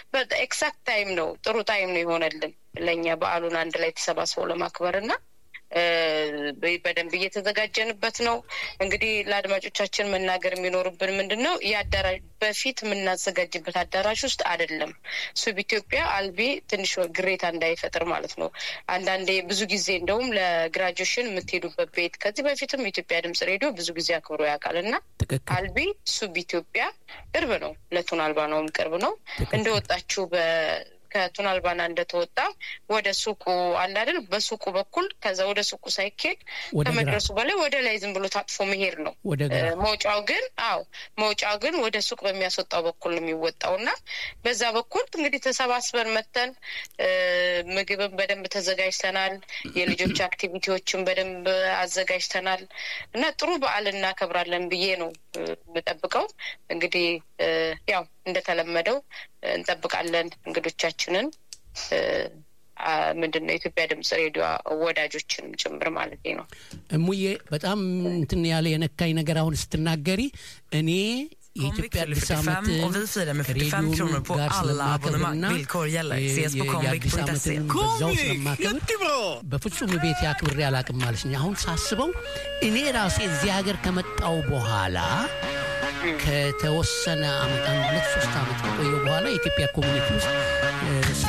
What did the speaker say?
በኤክሳክት ታይም ነው ጥሩ ታይም ነው ይሆነልን ለኛ በዓሉን አንድ ላይ ተሰባስበው ለማክበርና በደንብ እየተዘጋጀንበት ነው እንግዲህ ለአድማጮቻችን መናገር የሚኖርብን ምንድነው ያዳራሽ በፊት ምናዘጋጅበት አዳራሽ ውስጥ አይደለም ኢትዮጵያ አልቢ ትንሽ ግሬታ እንዳይፈጠር ማለት ነው አንዳንዴ ብዙ ጊዜ እንደውም ለግራጁዌሽን የምትሄዱበት ቤት ከዚህ በፊትም ኢትዮጵያ ድምጽ ሬዲዮ ብዙ ጊዜ አክብሮ ያውቃልና አልቢ ኢትዮጵያ ቅርብ ነው ለቱናልባ ነው ቅርብ ነው እንደወጣችሁ ከቱናልባና እንደተወጣ ወደ ሱቁ አንዳንድ በሱቁ በኩል ከዛ ወደ ሱቁ ሳይኬድ ከመድረሱ በላይ ወደ ላይ ዝም ብሎ ታጥፎ መሄድ ነው መውጫው ግን ወደ ሱቅ በሚያስወጣው በኩል ነው የሚወጣውና በዛ በኩል እንግዲህ ተሰባስበን መተን ምግብን በደንብ ተዘጋጅተናል የልጆች አክቲቪቲዎችን በደንብ አዘጋጅተናል እና ጥሩ በዓልና ከብራለን ብዬ ነው መጠብቀው እንግዲህ ያው እንደተለመደው እንጠብቃለን እንግዶቻችንን ምንድነው ኢትዮጵያ ድምጽ ሬዲዮ ወዳጆችንም ጭምር ማለት ነው እሙዬ በጣም እንትን ያለ የነካይ ነገር አሁን ስትናገሪ እኔ የኢትዮጵያ ድሳመት och vi firar med 45 kronor på alla abonnemang. Villkor gäller. Ses på comviq.se. jättebra! በፍጹም ቤት ያክብር ያላቅም ማለሽኝ አሁን ሳስበው እኔ ራሴ እዚህ ሀገር ከመጣው በኋላ ከተወሰነ አመት 2-3 አመት ቆየው በኋላ ኢትዮጵያ ኮሚኒቲ ውስጥ